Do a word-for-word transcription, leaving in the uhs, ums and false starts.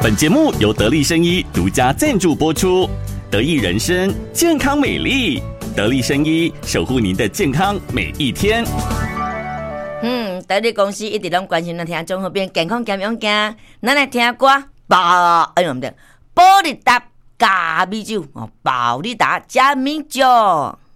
本节目由得力生医独家赞助播出，得益人生健康美丽，得力生医守护您的健康每一天。 嗯，得力公司一直拢关心咱听众好变健康健勇健，咱来听歌，保哎呦唔对，保利达加米酒哦，保利达加米酒。